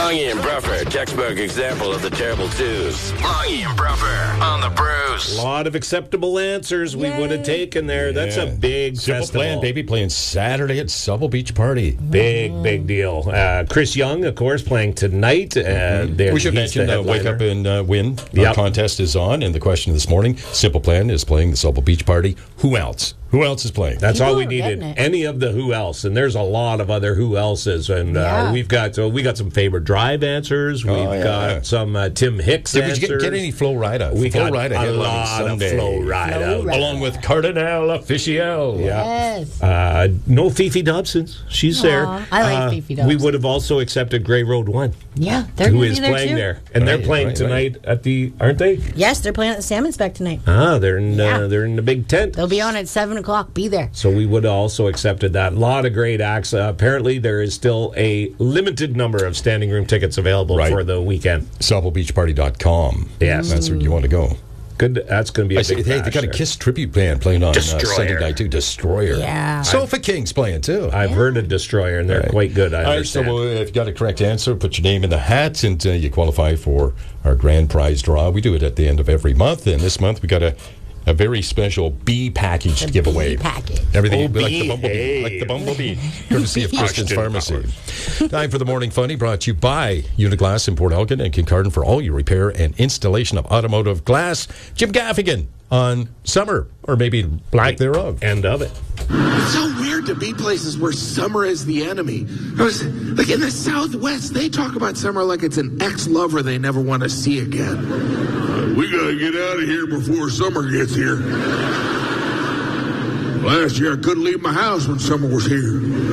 Longy and Bruffer, textbook example of the terrible twos. Longy and Bruffer on the Bruce. A lot of acceptable answers we would have taken there. That's a big Simple festival. Plan, baby, playing Saturday at Supple Beach Party. Big deal. Chris Young, of course, playing tonight. We should mention Wake Up and Win. Our contest is on, and the question this morning, Simple Plan is playing the Supple Beach Party. Who else? Who else is playing? That's all we needed. Any of the who else, and there's a lot of other who else's, and we got some favorite drive answers. We've got some Tim Hicks answers. Did we get any Flo Rida? We got a lot of Flo Rida, along with Cardinal Official. Yes. No Fifi Dobsons. She's there. I like Fifi Dobson. We would have also accepted Grey Road 1. Yeah, they're who going is to be there playing too. there, and they're playing tonight at the, aren't they? Yes, they're playing at the Salmon Spec tonight. They're in the big tent. They'll be on at 7 o'clock. Be there. So we would have also accepted that. A lot of great acts. Apparently, there is still a limited number of standing room tickets available for the weekend. SuppleBeachParty.com. Yes. That's where you want to go. Good. That's going to be a big Hey, they got a Kiss tribute band playing on Sunday night, too. Destroyer. Yeah. Sofa King's playing, too. I've heard of Destroyer, and they're quite good, I understand. So if you got a correct answer, put your name in the hat, and you qualify for our grand prize draw. We do it at the end of every month, and this month we got a very special bee package giveaway. Package. Everything like the bumblebee. Like the bumblebee. Courtesy of Christian's Pharmacy. Time for the Morning Funny, brought to you by Uniglass in Port Elgin and Kincardine for all your repair and installation of automotive glass. Jim Gaffigan on summer, or maybe lack thereof. End of it. It's so weird to be places where summer is the enemy. Like in the Southwest, they talk about summer like it's an ex-lover they never want to see again. We gotta get out of here before summer gets here. Last year I couldn't leave my house when summer was here.